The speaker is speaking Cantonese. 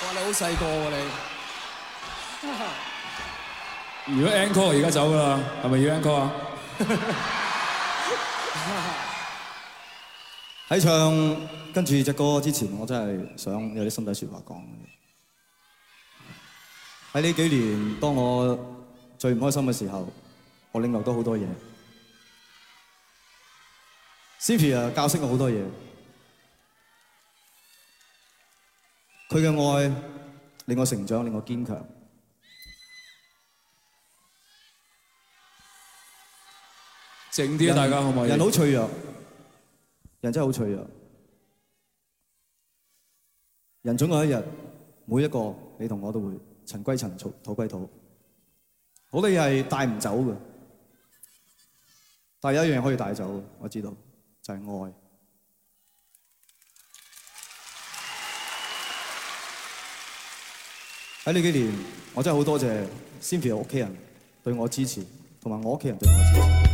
哇！你好細個喎你。 如果 encore 而家走㗎啦，係咪要 encore 啊？ 喺唱跟住隻歌之前，我真係想有啲心底説話講。喺呢幾年，當我最唔開心嘅時候，我領略到好多嘢。Cynthia 教識我好多嘢，佢嘅愛令我成長，令我堅強。 靜啲啊，大家可唔可以？ 人好脆弱，人真係好脆弱。人總有一日，每一個你同我都會塵歸塵，土歸土。好多嘢係帶唔走嘅，但係有一樣嘢可以帶走，我知道就係愛。喺呢幾年，我真係好多謝 Cynthia 屋企人對我支持，同埋我屋企人對我支持。